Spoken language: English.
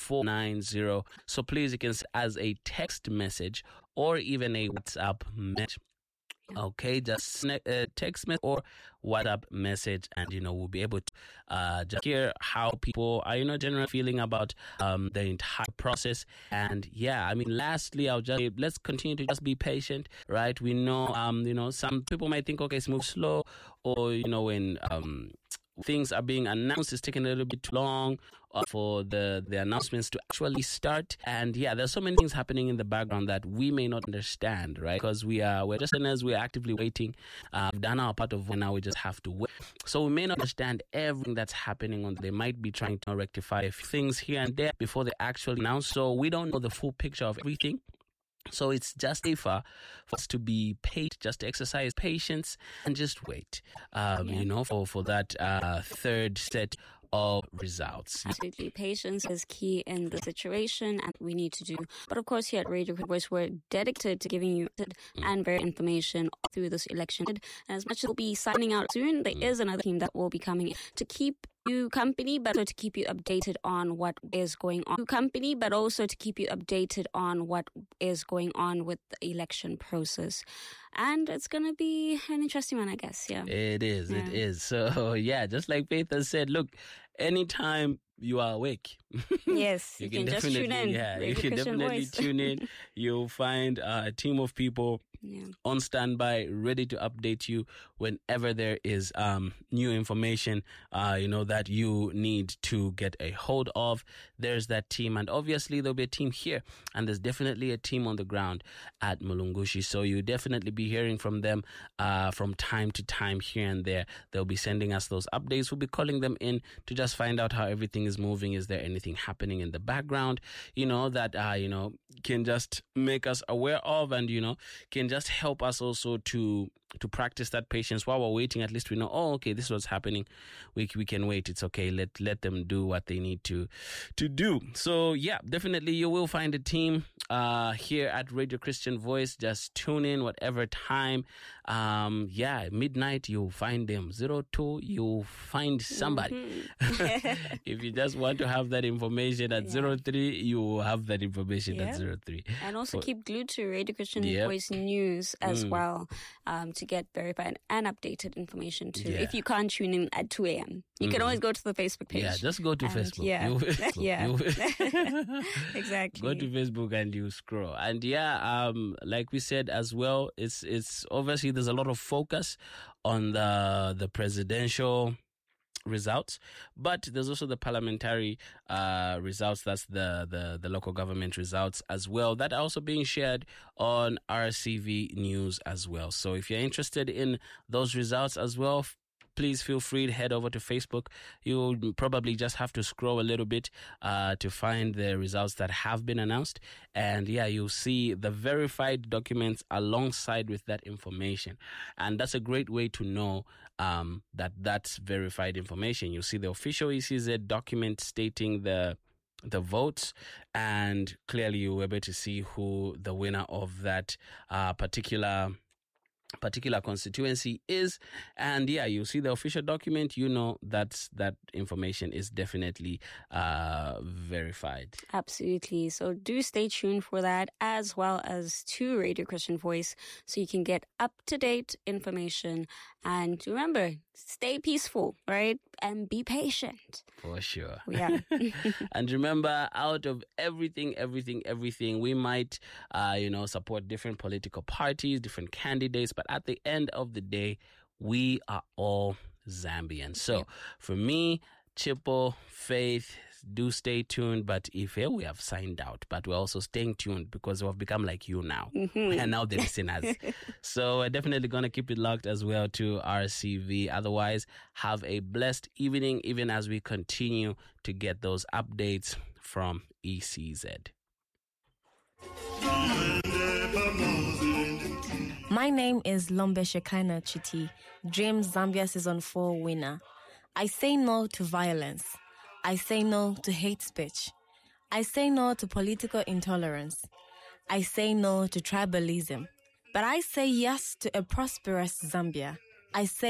490. So please, you can send as a text message or even a WhatsApp message. Okay, just text me or WhatsApp message, and we'll be able to just hear how people are generally feeling about the entire process. And lastly, I'll just say, let's continue to just be patient, right? We know some people might think, okay, it's move slow, or when things are being announced, it's taking a little bit too long for the announcements to actually start. And there's so many things happening in the background that we may not understand, right? Because we're just listeners, we're actively waiting. We've done our part of when now we just have to wait. So we may not understand everything that's happening they might be trying to rectify a few things here and there before they actually announce. So we don't know the full picture of everything. So it's just safer for us to be patient, just to exercise patience and just wait, for that third set of results. Absolutely. Patience is key in the situation, and we need to do. But of course, here at Radio Voice, we're dedicated to giving you and very information through this election. And as much as we'll be signing out soon, there is another team that will be coming to keep you company, but also to keep you updated on what is going on. But also to keep you updated on what is going on with the election process. And it's going to be an interesting one, I guess. Yeah. It is. Yeah. It is. So, just like Faith has said, look, anytime you are awake. Yes, you can just tune in. Yeah, you can definitely tune in. You'll find a team of people on standby, ready to update you whenever there is new information, that you need to get a hold of. There's that team, and obviously there'll be a team here, and there's definitely a team on the ground at Mulungushi. So you'll definitely be hearing from them from time to time here and there. They'll be sending us those updates. We'll be calling them in to just find out how everything is moving. Is there anything happening in the background, that can just make us aware of, and can just help us also to practice that patience while we're waiting. At least we know, okay, this is what's happening. We can wait. It's okay. Let them do what they need to do. So definitely you will find a team here at Radio Christian Voice. Just tune in whatever time. Midnight you'll find them. 02 you'll find somebody. If you just want to have that information at 03, you will have that information at 03. And also keep glued to Radio Christian Voice News as well, to get verified and updated information too. If you can't tune in at 2 a.m., you can always go to the Facebook page. Yeah, just go to Facebook. Exactly. Go to Facebook and you scroll. And like we said as well, it's obviously there's a lot of focus on the presidential results, but there's also the parliamentary results. That's the local government results as well, that are also being shared on RCV News as well. So if you're interested in those results as well, please feel free to head over to Facebook. You'll probably just have to scroll a little bit to find the results that have been announced. And you'll see the verified documents alongside with that information. And that's a great way to know that that's verified information. You'll see the official ECZ document stating the votes, and clearly you'll be able to see who the winner of that particular constituency is. And you'll see the official document. That information is definitely verified. Absolutely. So do stay tuned for that, as well as to Radio Christian Voice, so you can get up-to-date information. And remember, stay peaceful, right? And be patient. For sure. Yeah. And remember, out of everything, we might, support different political parties, different candidates, but at the end of the day, we are all Zambians. So for me, Chippo, Faith, do stay tuned. But Ife, we have signed out, but we're also staying tuned because we've become like you now. We are now the listeners. So we're definitely going to keep it locked as well to RCV. Otherwise, have a blessed evening, even as we continue to get those updates from ECZ. My name is Lombe Shekina Chiti, Dreams Zambia Season 4 winner. I say no to violence. I say no to hate speech. I say no to political intolerance. I say no to tribalism. But I say yes to a prosperous Zambia. I say